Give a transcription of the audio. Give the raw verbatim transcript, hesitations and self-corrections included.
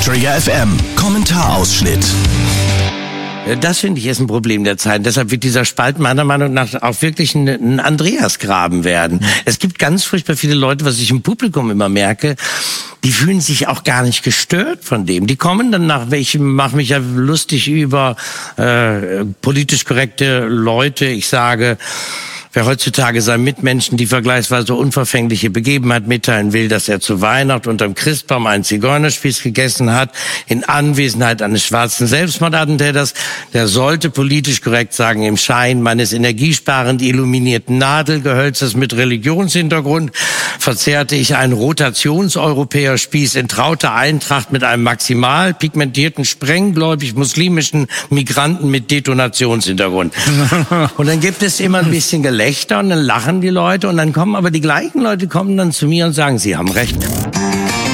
Austria F M. Kommentarausschnitt. Das, finde ich, ist ein Problem der Zeit. Deshalb wird dieser Spalt meiner Meinung nach auch wirklich ein, ein Andreasgraben werden. Mhm. Es gibt ganz furchtbar viele Leute, was ich im Publikum immer merke, die fühlen sich auch gar nicht gestört von dem. Die kommen dann nach welchem, machen mich ja lustig über äh, politisch korrekte Leute. Ich sage, wer heutzutage seinen Mitmenschen die vergleichsweise unverfängliche Begebenheit mitteilen will, dass er zu Weihnachten unterm Christbaum einen Zigeunerspieß gegessen hat, in Anwesenheit eines schwarzen Selbstmordattentäters, der sollte politisch korrekt sagen, im Schein meines energiesparend illuminierten Nadelgehölzes mit Religionshintergrund verzehrte ich einen Rotationseuropäerspieß in trauter Eintracht mit einem maximal pigmentierten, sprenggläubig-muslimischen Migranten mit Detonationshintergrund. Und dann gibt es immer ein bisschen Gelächter und dann lachen die Leute und dann kommen aber die gleichen Leute kommen dann zu mir und sagen, sie haben recht.